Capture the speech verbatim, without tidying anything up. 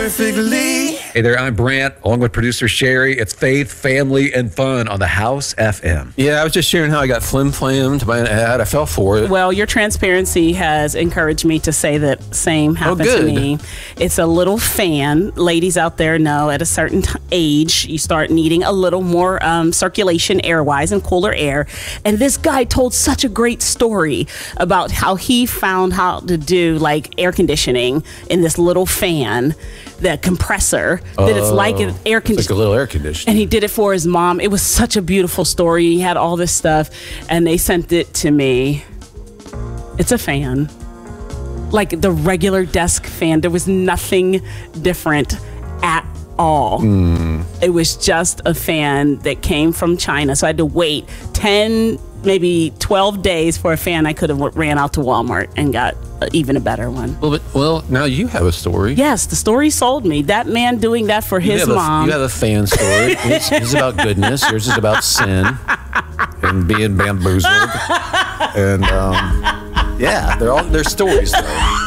perfectly. Hey there, I'm Brant, along with producer Sherry. It's Faith, Family, and Fun on the House F M. Yeah, I was just sharing how I got flim-flammed by an ad. I fell for it. Well, your transparency has encouraged me to say that same happened good. to me. It's a little fan. Ladies out there know at a certain t- age, you start needing a little more um, circulation air-wise and cooler air. And this guy told such a great story about how he found how to do like air conditioning in this little fan, the compressor, that it's like an air It's like a conditioner. little air conditioner. And he did it for his mom. It was such a beautiful story. He had all this stuff, and they sent it to me. It's a fan. Like the regular desk fan. There was nothing different at all. Mm. It was just a fan that came from China. So I had to wait ten, maybe twelve days for a fan. I could have ran out to Walmart and got a, even a better one. Well, but, well, now you have a story. Yes, the story sold me. That man doing that for You his have a- mom. you have a fan story. His his is about goodness. Yours is about sin and being bamboozled. And um, yeah, they're all they're stories though.